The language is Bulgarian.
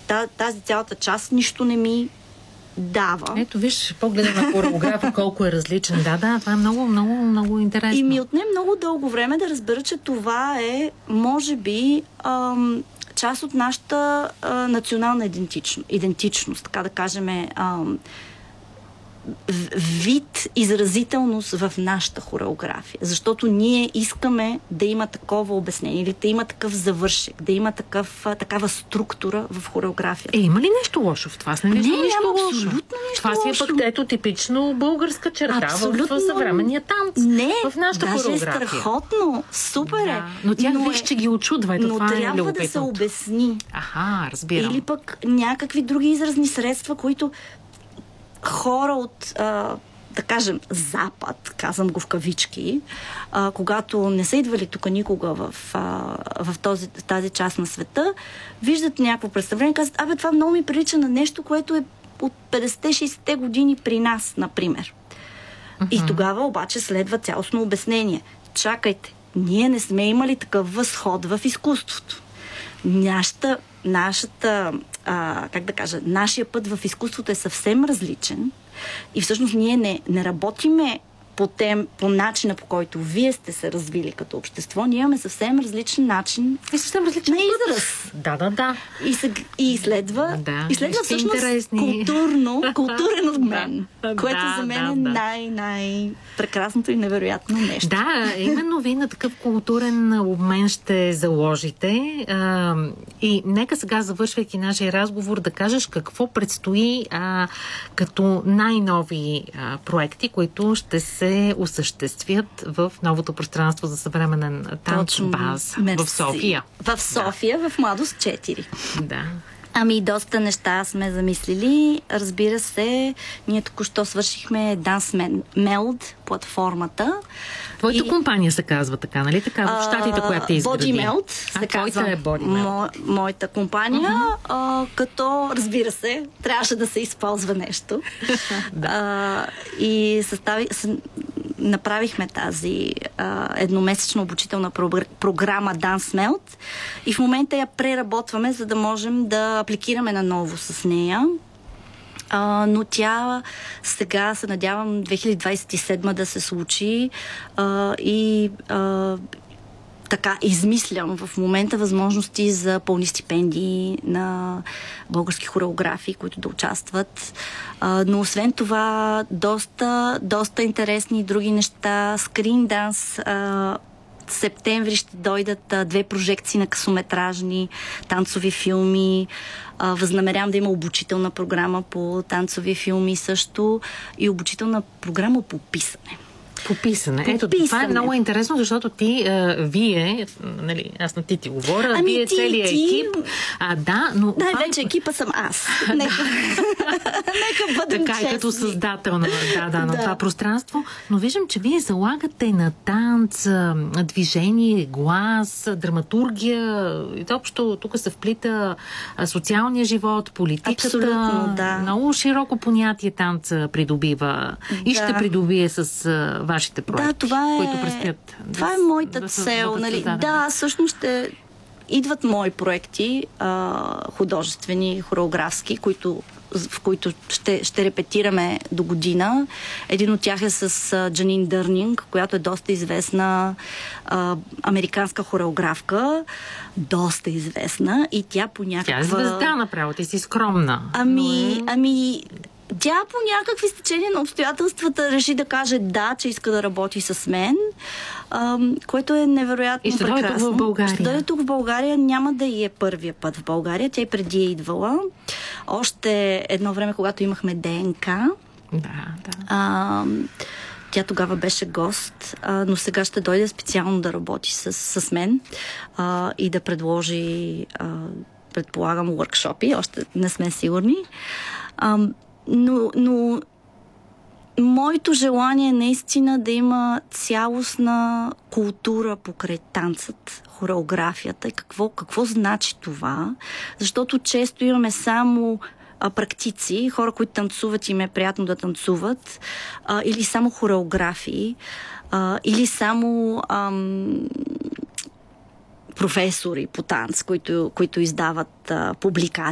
тази цялата част нищо не ми дава. Ето, виж, погледа на хореографа колко е различен. Да, това е много, много, много интересно. И ми отне много дълго време да разбера, че това е, може би, част от нашата национална идентичност, така да кажем, вид изразителност в нашата хореография. Защото ние искаме да има такова обяснение, или да има такъв завършек, да има такава структура в хореографията. Има ли нещо лошо в това? Не, няма абсолютно нищо това си е пък ето типично българска черта в съвременния танц. В нашата хореография. Даже е страхотно. Супер е. Но тя виж, че ги очудва. Но трябва да се обясни. Разбирам. Или пък някакви други изразни средства, които хора от, да кажем, Запад, казвам го в кавички, когато не са идвали тук никога в тази част на света, виждат някакво представление и казват, това много ми прилича на нещо, което е от 50-60-те години при нас, например. И тогава обаче следва цялостно обяснение. Чакайте, ние не сме имали такъв възход в изкуството. Нашата как да кажа, нашия път в изкуството е съвсем различен и всъщност ние не работиме по начина, по който вие сте се развили като общество. Ние имаме съвсем различен начин на израз. Да. И следва всъщност културен обмен, което за мен е най-прекрасното и невероятно нещо. Да, именно вие на такъв културен обмен ще заложите. И нека сега, завършвайки нашия разговор, да кажеш какво предстои като най-нови проекти, които ще се осъществят в новото пространство за съвременен танц БАЗ в София. В София, в Младост 4. Да. Доста неща сме замислили. Разбира се, ние току-що свършихме Dance Meld платформата. Твоята компания се казва така, нали така? В щатите, която е изгради. Body Meld се казва е Body Meld. Моята компания, като, разбира се, трябваше да се използва нещо. И направихме тази едномесечна обучителна програма Dance Melt и в момента я преработваме, за да можем да апликираме наново с нея. Но тя сега се надявам 2027 да се случи и така измислям в момента възможности за пълни стипендии на български хореографи, които да участват. Но освен това доста интересни други неща. Скрин данс. Септември ще дойдат 2 прожекции на късометражни танцови филми. Възнамерявам да има обучителна програма по танцови филми също и обучителна програма по писане. По писане. Ето, това е много интересно, защото вие, нали, аз на ти говоря, вие целият екип. Но... Вече екипа съм аз. Нека бъдем така честни. И като създател на това пространство. Но виждам, че вие залагате на танц, движение, глас, драматургия. И общо тук се вплита социалния живот, политиката. Абсолютно, да. Много широко понятие танца придобива. И ще придобие с вашите проекти, които предстоят. Това е моята цел. Нали? Всъщност ще идват мои проекти, художествени, хореографски, в които ще репетираме до година. Един от тях е с Джанин Дърнинг, която е доста известна американска хореографка. Доста известна и тя по някаква... Тя е звезда направо, ти си скромна. Тя по някакви стечения на обстоятелствата реши да каже че иска да работи с мен, което е невероятно прекрасно. И ще дойде тук в България. Ще дойде тук в България. Няма да и е първия път в България. Тя и преди е идвала. Още едно време, когато имахме ДНК. Тя тогава беше гост, но сега ще дойде специално да работи с мен и да предложи, предполагам, workshop-и. Още не сме сигурни. Но моето желание е наистина да има цялостна култура покрай танцът, хореографията и какво значи това, защото често имаме само практици, хора, които танцуват и им е приятно да танцуват, или само хореографии, или само професори по танц, които издават публикации